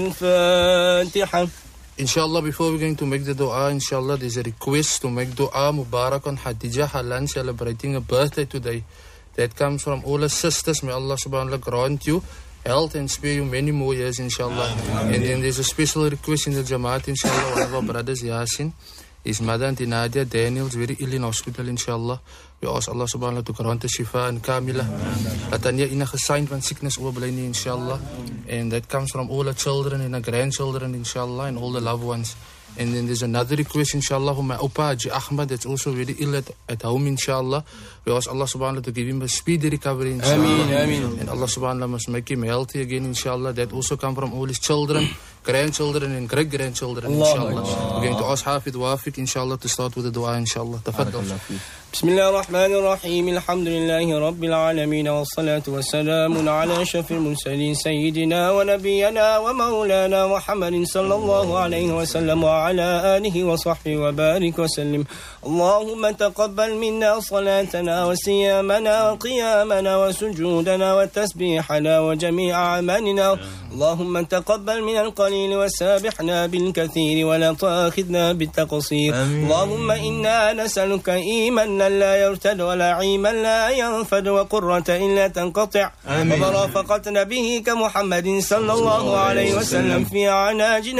الفاتحة. Inshallah, before we're going to make the dua, inshallah, there's a request to make dua Mubarak on Khadija Halan celebrating a birthday today. That comes from all her sisters. May Allah subhanahu wa ta'ala grant you health and spare you many more years, inshallah. And then there's a special request in the Jamaat, inshallah. One of our brothers, Yasin, his mother, Auntie Nadia Daniels, very ill in hospital, inshallah. We ask Allah subhanahu wa ta'ala to grant shifa and kamila. Latanya enige sign van sickness oorbly nie, inshallah. And that comes from all the children and the grandchildren, inshallah, and all the loved ones. And then there's another request, inshallah, for my Opa Haji Ahmad, that's also very ill at home, inshallah. We ask Allah subhanahu wa ta'ala to give him a speedy recovery, inshallah. Ameen. And Allah subhanahu wa ta'ala must make him healthy again, inshallah. That also come from all his children, grandchildren, and great-grandchildren, inshallah. We're going to ask Hafid Wafiq, inshallah, to start with the dua, inshallah. Tafaddal. بسم الله الرحمن الرحيم الحمد لله رب العالمين والصلاة والسلام على أشرف المرسلين سيدنا ونبينا ومولانا محمد صلى الله عليه وسلم وعلى آله وصحبه وبارك وسلم. اللهم تقبل منا صلاتنا وصيامنا وقيامنا وسجودنا وتسبيحنا وجميع أعمالنا. اللهم تقبل من القليل وسابحنا بالكثير ولا تؤاخذنا بالتقصير. اللهم إنا نسألك إيمانا لا يرتد ولا عيما لا ينفد وقرة إلا تنقطع ومرافقة نبيك محمد صلى الله عليه وسلم في عناجنا